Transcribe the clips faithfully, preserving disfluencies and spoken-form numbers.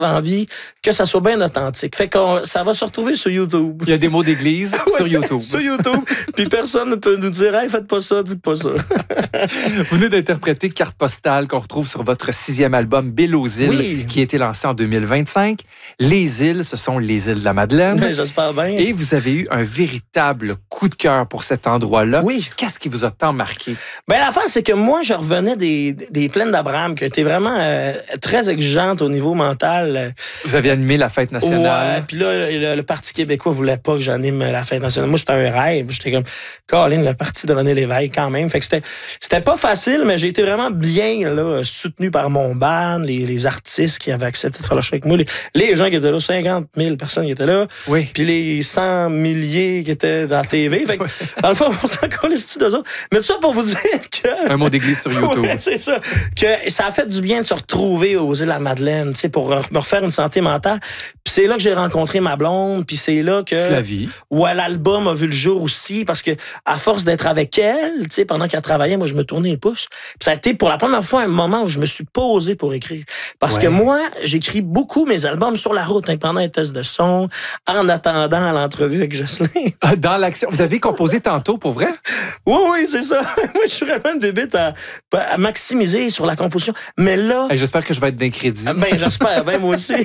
envie que ça soit bien authentique. Fait que ça va se retrouver sur YouTube. Il y a des mots d'église sur YouTube. Sur YouTube. Puis personne ne peut nous dire « Hey, faites pas ça, dites pas ça. » Vous venez d'interpréter Carte postale qu'on retrouve sur votre sixième album Belle aux îles, oui. qui a été lancé en deux mille vingt-cinq. Les îles, ce sont les îles de la Madeleine. Ben, j'espère bien. Et vous avez eu un véritable coup de cœur pour cet endroit-là. Oui. Qu'est-ce qui vous a tant marqué? Ben, l'affaire, c'est que moi, je revenais des, des plaines d'Abraham, qui étaient vraiment euh, très exigeantes au niveau mental. Vous avez animé la fête nationale. Ouais, puis là, le, le Parti québécois voulait pas que j'anime la fête nationale. Moi, c'était un rêve. J'étais comme, Colin, le Parti de René Lévesque, quand même. Fait que c'était, c'était pas facile, mais j'ai été vraiment bien là, soutenu par mon band, les, les artistes qui avaient accepté de faire le show avec moi, les, les gens qui étaient là, cinquante mille personnes qui étaient là, oui. Puis les cent milliers qui étaient dans la T V. Fait que, dans le fond, on s'en calisse-tu d'eux autres. Mais tout ça pour vous dire que... Un mot d'église sur YouTube. Ouais, c'est ça. Que ça a fait du bien de se retrouver aux îles de la Madeleine, tu sais, pour me refaire une santé mentale. Puis c'est là que j'ai rencontré ma blonde, puis c'est là que... Flavie. Ouais, l'album a vu le jour aussi, parce que à force d'être avec elle, tu sais, pendant qu'elle travaillait, moi, je me tournais les pouces. Puis ça a été pour la première fois un moment où je me suis posé pour écrire. Parce ouais. que moi, j'écris beaucoup mes albums sur la route, hein, pendant les tests de son, en attendant l'entrevue avec Jocelyn. Dans l'action. Vous avez composé tantôt, pour vrai? Oui, oui, c'est ça. Moi, je suis vraiment une bébête à, à maximiser sur la composition. Mais là... Hey, j'espère que je vais être d'un crédit. Ben, j'espère. Ben, moi aussi.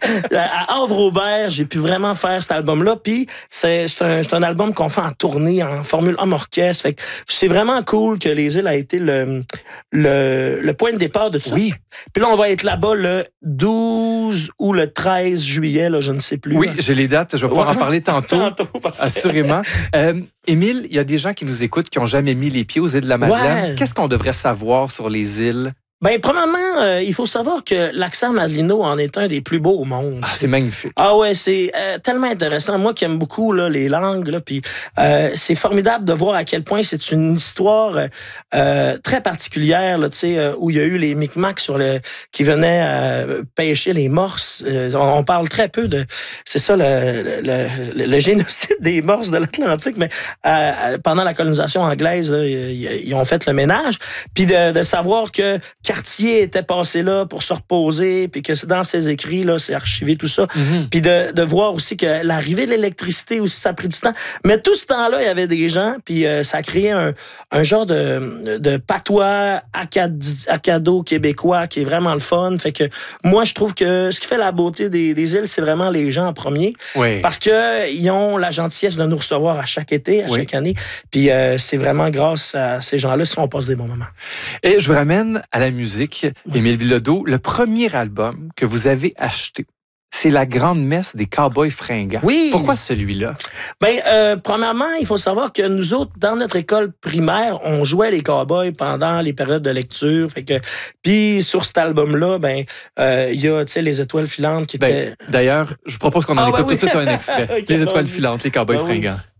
À Havre-Aubert, j'ai pu vraiment faire cet album-là. Puis, c'est, c'est, un, c'est un album qu'on fait en tournée, en formule homme orchestre. Fait que c'est vraiment cool que Les Îles a été le, le, le point de départ de tout ça. Oui. Puis là, on va être là-bas le douze ou le treize juillet, là, je ne sais plus. Oui, là. j'ai les dates. Je vais pouvoir ouais. en parler tantôt. Tantôt, parfait. Assurément. Euh, Émile, il y a des gens qui nous écoutent qui n'ont jamais mis les pieds aux îles de la Madeleine. Ouais. Qu'est-ce qu'on devrait savoir sur les îles? Ben, premièrement, euh, il faut savoir que l'accent Madelino en est un des plus beaux au monde. Ah, c'est magnifique. Ah ouais, c'est euh, tellement intéressant. Moi qui aime beaucoup là, les langues, là, puis euh, c'est formidable de voir à quel point c'est une histoire euh, très particulière, là, tu sais, euh, où il y a eu les Micmacs sur le qui venaient euh, pêcher les morses. Euh, on, on parle très peu de, c'est ça le, le, le, le génocide des morses de l'Atlantique, mais euh, pendant la colonisation anglaise, là, ils, ils ont fait le ménage, puis de, de savoir que Cartier était passé là pour se reposer, puis que dans ses écrits, là, c'est archivé tout ça. Mm-hmm. Puis de, de voir aussi que l'arrivée de l'électricité aussi, ça a pris du temps. Mais tout ce temps-là, il y avait des gens, puis euh, ça a créé un, un genre de, de patois acado-québécois qui est vraiment le fun. Fait que moi, je trouve que ce qui fait la beauté des, des îles, c'est vraiment les gens en premier. Oui. Parce qu'ils ont la gentillesse de nous recevoir à chaque été, à oui. chaque année. Puis euh, c'est vraiment grâce à ces gens-là qu'on passe des bons moments. Et je vous ramène à la musique, Émile Bilodeau, le premier album que vous avez acheté. C'est La Grande Messe des Cowboys fringants. Oui. Pourquoi celui-là? Bien, euh, premièrement, il faut savoir que nous autres, dans notre école primaire, on jouait les cowboys pendant les périodes de lecture. Fait que, puis sur cet album-là, ben, euh, il y a, tu sais, les étoiles filantes qui ben, étaient. D'ailleurs, je vous propose qu'on en ah, écoute ben oui. tout de suite un extrait. Okay, les étoiles filantes, les Cowboys ben fringants. Oui.